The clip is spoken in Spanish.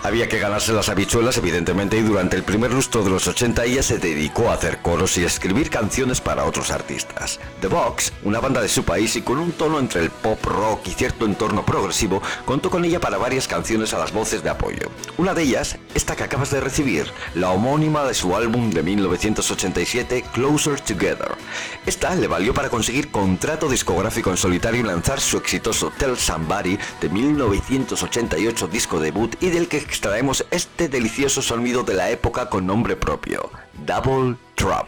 Había que ganarse las habichuelas, evidentemente, y durante el primer lustro de los 80 ella se dedicó a hacer coros y a escribir canciones para otros artistas. The Box, una banda de su país y con un tono entre el pop, rock y cierto entorno progresivo, contó con ella para varias canciones a las voces de apoyo. Una de ellas, esta que acabas de recibir, la homónima de su álbum de 1987, Closer Together. Esta le valió para conseguir contrato discográfico en solitario y lanzar su exitoso Tell Somebody de 1988, disco debut, y del que extraemos este delicioso sonido de la época con nombre propio, Double Trouble.